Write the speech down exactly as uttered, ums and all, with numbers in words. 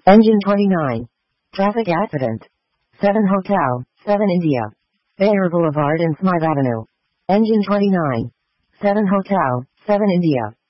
Engine twenty-nine. Traffic accident. seven Hotel, seven India. Bayer Boulevard and Smythe Avenue. Engine twenty-nine. seven Hotel, seven India.